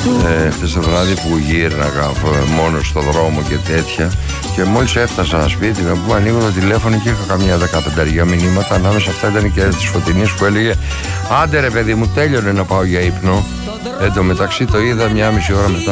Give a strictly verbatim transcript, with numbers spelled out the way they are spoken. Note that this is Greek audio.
ε, χθες το βράδυ που γύρναγα μόνος στο δρόμο και τέτοια, και μόλις έφτασα σπίτι μου, ανοίγω το τηλέφωνο και είχα καμιά δεκαπενταριά μηνύματα. Ανάμεσα αυτά ήταν και της Φωτεινής που έλεγε άντε ρε παιδί μου, τέλειωνε να πάω για ύπνο. Εν τω μεταξύ το είδα μια μισή ώρα μετά.